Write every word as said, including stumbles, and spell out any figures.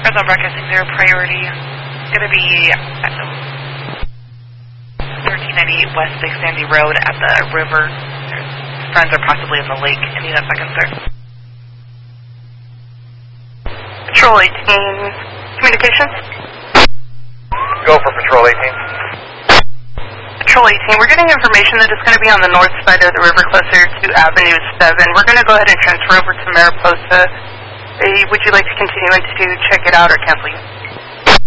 As I'm broadcasting their priority, going to be thirteen ninety-eight West Big Sandy Road at the river. Their friends are possibly in the lake. Any of that second, sir? Patrol eighteen, communications? Go for Patrol eighteen. Patrol eighteen, we're getting information that it's going to be on the north side of the river, closer to Avenue seven. We're going to go ahead and transfer over to Mariposa. Uh, would you like to continue and to check it out or cancel you?